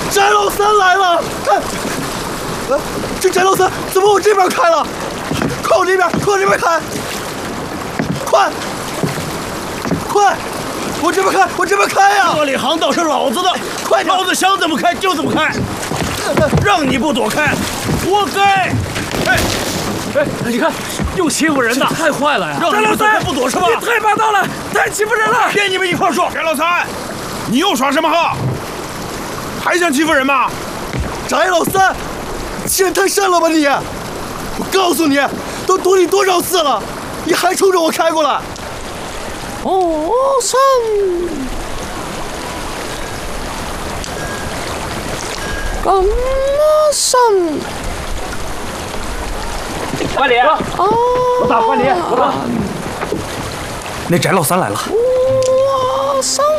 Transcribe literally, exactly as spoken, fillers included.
翟老三来了！看，啊，这翟老三怎么往这边开了？快往这边，快往这边开！快，快，往这边开，往这边开呀！ 这里航道是老子的， 快点！ 老子想怎么开就怎么开，让你不躲开，活该！哎， 哎，你看，又欺负人的，太坏了呀！ 让你们躲不躲是吧？ 你太霸道了，太欺负人了！ 骗你们一块说， 翟老三，你又耍什么号？还想欺负人吗？ 翟老三，欠太甚了吧你！我告诉你，都躲你多少次了，你还冲着我开过来！ 哦，三，干嘛三？ 管理， 哦， 我打管理，我打。 那翟老三来了。哇，三。